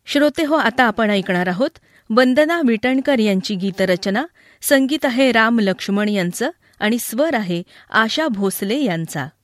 श्रोते हो, आता आपण ऐकणार आहोत वंदना विटणकर यांची गीतरचना. संगीत आहे राम लक्ष्मण यांचं आणि स्वर आहे आशा भोसले यांचा.